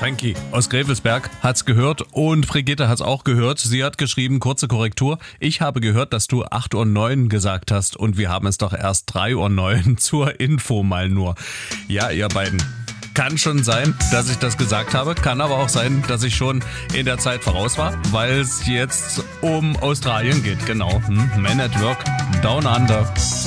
Frankie aus Gräfelsberg hat's gehört und Brigitte hat's auch gehört. Sie hat geschrieben, kurze Korrektur. Ich habe gehört, dass du 8:09 Uhr gesagt hast und wir haben es doch erst 3:09 Uhr zur Info mal nur. Ja, ihr beiden. Kann schon sein, dass ich das gesagt habe, kann aber auch sein, dass ich schon in der Zeit voraus war, weil es jetzt um Australien geht, genau. Men at Work, Down Under.